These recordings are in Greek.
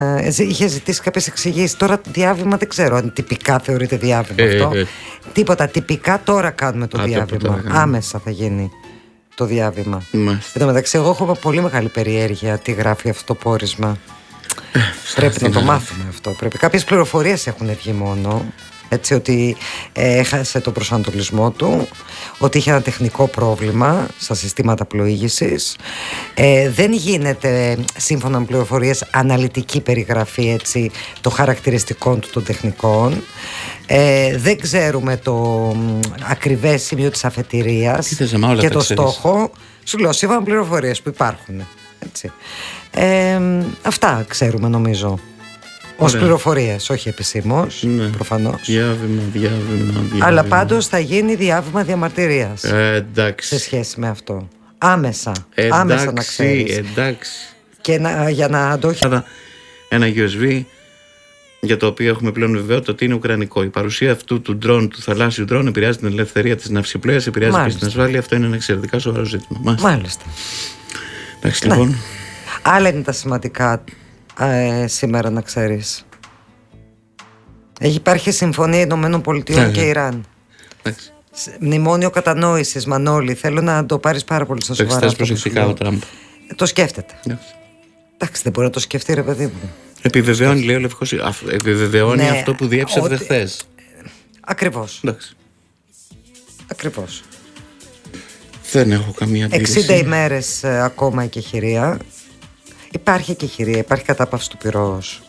Είχε ζητήσει κάποιες εξηγήσεις. Τώρα διάβημα δεν ξέρω αν τυπικά θεωρείται διάβημα αυτό. Τίποτα. Τυπικά τώρα κάνουμε το διάβημα. Άμεσα θα γίνει το διάβημα. Εν τω μεταξύ, εγώ έχω πολύ μεγάλη περιέργεια τι γράφει αυτό το πόρισμα. Πρέπει να το μάθουμε αυτό. Κάποιες πληροφορίες έχουν βγει μόνο. Έτσι, ότι έχασε τον προσανατολισμό του, ότι είχε ένα τεχνικό πρόβλημα στα συστήματα πλοήγησης. Δεν γίνεται, σύμφωνα με πληροφορίες, αναλυτική περιγραφή, έτσι, των χαρακτηριστικών του των τεχνικών. Δεν ξέρουμε το ακριβές σημείο της αφετηρίας και το στόχο. Σου λέω, σύμφωνα με πληροφορίες που υπάρχουν, έτσι. Αυτά ξέρουμε, νομίζω. Ως πληροφορίες, όχι επισήμως, προφανώς. Διάβημα. Αλλά πάντως θα γίνει διάβημα διαμαρτυρίας σε σχέση με αυτό. Άμεσα να ξέρεις. Εντάξει. Και για να το έχει. Ένα USB για το οποίο έχουμε πλέον βεβαιότητα ότι είναι ουκρανικό. Η παρουσία αυτού του ντρόν, του θαλάσσιου ντρόν, επηρεάζει την ελευθερία της ναυσιπλοείας, επηρεάζει επίσης την ασφάλεια. Αυτό είναι ένα εξαιρετικά σοβαρό ζήτημα. Μάλιστα. Εντάξει, λοιπόν. Άλλα είναι τα σημαντικά σήμερα, να ξέρεις. Υπάρχει συμφωνία Ηνωμένων Πολιτειών και Ιράν. Μνημόνιο κατανόησης, Μανώλη. Θέλω να το πάρεις πάρα πολύ στα σοβαρά. Το εξετάσεις προσεκτικά ο Τραμπ. Το σκέφτεται. Εντάξει, δεν μπορεί να το σκεφτεί, ρε παιδί μου. Επιβεβαιώνει, λέει ο Λευκός. Επιβεβαιώνει αυτό που διέψευδε χθες. Ακριβώς. Ακριβώς. Δεν έχω καμία αντίρρηση. 60 ημέρες ακόμα η κεχηρία. Υπάρχει κεχηρία, υπάρχει κατάπαυση του πυρός.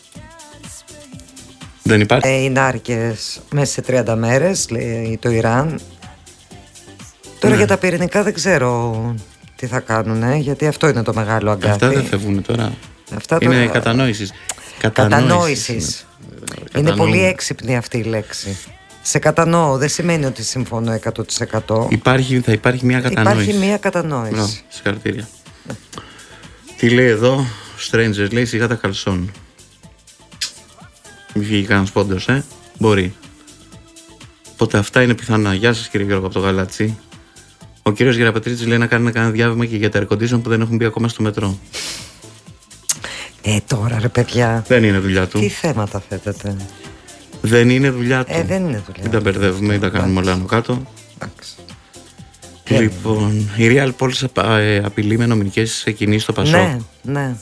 Δεν υπάρχει. Οι νάρκες μέσα σε 30 μέρες, λέει το Ιράν. Τώρα για τα πυρηνικά δεν ξέρω τι θα κάνουν, γιατί αυτό είναι το μεγάλο αγκάθι. Αυτά δεν φεύγουν τώρα. Είναι κατανόησης. Είναι πολύ έξυπνη αυτή η λέξη. Σε κατανοώ, δεν σημαίνει ότι συμφωνώ 100%. Θα υπάρχει μια κατανόηση. Υπάρχει μια κατανόηση. Συγχαρητήρια. Τι λέει εδώ, Strangers, λέει σιγά τα καλσόν. Μη φύγει κανένας πόντος, μπορεί. Οπότε αυτά είναι πιθανά. Γεια σας, κύριε Γιώργο από το Γαλάτσι. Ο κύριος Γεραπετρίτσης λέει να κάνει διάβημα και για τα air condition που δεν έχουν μπει ακόμα στο μετρό. Τώρα ρε παιδιά. Δεν είναι δουλειά του. Τι θέματα θέτετε. Δεν είναι δουλειά του. Δεν είναι δουλειά. Μην τα μπερδεύουμε, μην τα κάνουμε όλα άνω κάτω. Λοιπόν, η Real Pulse απειλεί με νομικές κινήσεις στο Πασόκ. Ναι.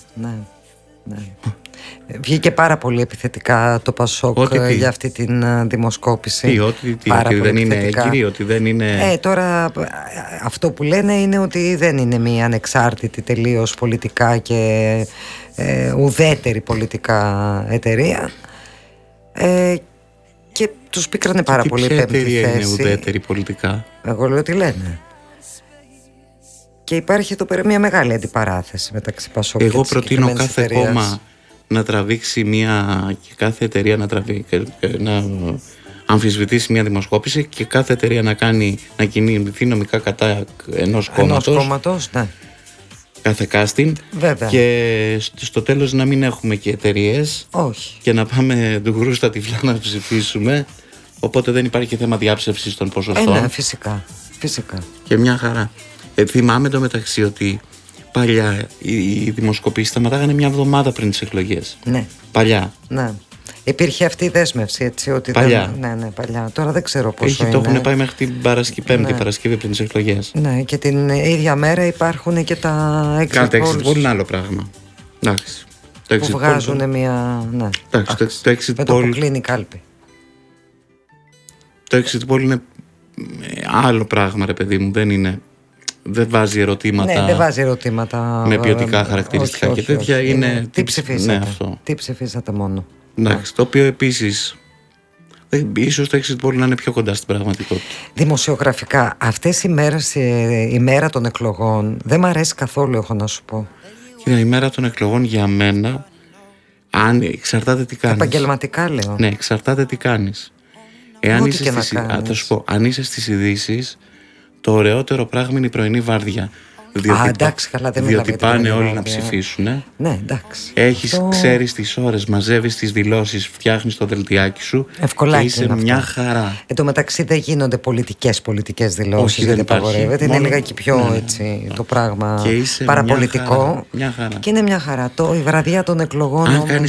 Βγήκε πάρα πολύ επιθετικά το Πασόκ για αυτή την δημοσκόπηση. Ότι δεν είναι έγκυρη, ότι δεν είναι. Τώρα αυτό που λένε είναι ότι δεν είναι μια ανεξάρτητη τελείως πολιτικά και ουδέτερη πολιτικά εταιρεία. Και τους πίκρανε πάρα πολύ πέμπτη θέση. Ποια εταιρεία είναι ουδέτερη πολιτικά? Εγώ λέω τι λένε. Και υπάρχει εδώ πέρα μια μεγάλη αντιπαράθεση μεταξύ Πασόκ και της Εγώ προτείνω κάθε εταιρείας. κόμμα να τραβήξει και κάθε εταιρεία να αμφισβητήσει μια δημοσκόπηση και κάθε εταιρεία να κινηθεί νομικά κατά ενός κόμματος. Ναι. Κάθε casting. Βέβαια. Και στο τέλος να μην έχουμε και εταιρείες. Όχι. Και να πάμε του γκρου στα τυφλά να ψηφίσουμε. Οπότε δεν υπάρχει θέμα διάψευσης των ποσοστών. Ναι, φυσικά. Και μια χαρά. Θυμάμαι το μεταξύ ότι παλιά οι δημοσκοπήσεις σταματάγανε μια εβδομάδα πριν τις εκλογές. Ναι. Παλιά. Ναι. Υπήρχε αυτή η δέσμευση, έτσι. Ότι παλιά. Ναι, παλιά. Τώρα δεν ξέρω πόσο το έχουν πάει μέχρι την Πέμπτη Παρασκευή πριν τις εκλογές. Ναι, και την ίδια μέρα υπάρχουν και τα exit polls. Κάτι exit poll είναι άλλο πράγμα. Εντάξει. Που βγάζουν μια. Ναι. Εντάξει, το exit με poll. Το που κλείνει η κάλπη. Το exit poll είναι άλλο πράγμα, ρε παιδί μου. Δεν βάζει ερωτήματα. Ναι, δεν βάζει ερωτήματα με ποιοτικά χαρακτηριστικά και τέτοια. Είναι τι ψηφίσατε. Ναι, αυτό. Τι ψηφίσατε μόνο. Εντάξει, το οποίο επίσης ίσως το exit poll να είναι πιο κοντά στην πραγματικότητα. Δημοσιογραφικά, αυτές οι μέρες, η μέρα των εκλογών, δεν μ' αρέσει καθόλου, έχω να σου πω. Κύριε, η μέρα των εκλογών για μένα, εξαρτάται τι κάνεις. Επαγγελματικά λέω. Ναι, εξαρτάται τι κάνεις. Αν είσαι στις ειδήσεις, το ωραιότερο πράγμα είναι η πρωινή βάρδια. Εντάξει, καλά, δεν διότι πάνε όλοι να ψηφίσουν. Ναι, εντάξει. Ξέρεις τις ώρες, μαζεύεις τις δηλώσεις, φτιάχνεις το δελτιάκι σου. Ευκολάκι. Και είσαι μια χαρά. Εν τω μεταξύ δεν γίνονται πολιτικές δηλώσεις. Όχι, δεν απαγορεύεται. Είναι λιγάκι πιο έτσι το πράγμα παραπολιτικό. Μια χαρά. Και είναι μια χαρά. Η βραδιά των εκλογών. Αν κάνεις